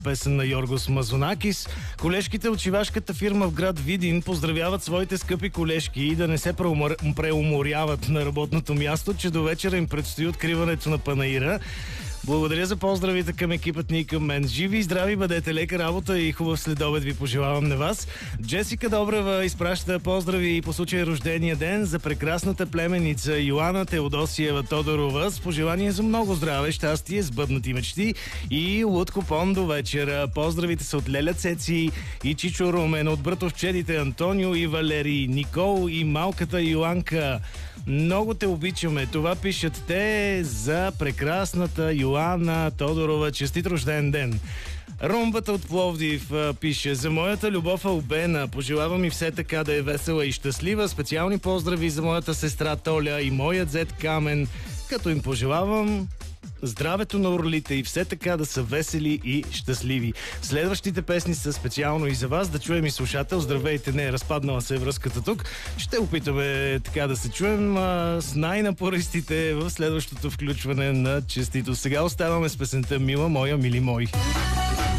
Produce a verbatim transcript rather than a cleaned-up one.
песен на Йоргос Мазонакис. Колежките от шивашката фирма в град Видин поздравяват своите скъпи колежки и да не се преумор... преуморяват на работното място, че до вечера им предстои откриването на панаира. Благодаря за поздравите към екипът ни и към мен. Живи и здрави бъдете, лека работа и хубав следобед ви пожелавам на вас. Джесика Добрева изпраща поздрави и по случай рождения ден за прекрасната племеница Йоана Теодосиева Тодорова с пожелание за много здраве, щастие, сбъднати мечти и луд купон до вечера. Поздравите са от Леля Цеци и Чичо Румен, от братовчедите Антонио и Валерий, Никол и малката Йоанка. Много те обичаме. Това пишат те за прекрасната Йоана Тодорова. Честит рожден ден! Румбата от Пловдив а, пише: за моята любов Албена, пожелавам и все така да е весела и щастлива. Специални поздрави за моята сестра Толя и моят зет Камен, като им пожелавам здравето на орлите и все така да са весели и щастливи. Следващите песни са специално и за вас. Да чуем и слушател. Здравейте, не, разпаднала се връзката тук. Ще опитаме така да се чуем а, с най-напористите в следващото включване на Честито. Сега оставаме с песента Мила моя, мили мой.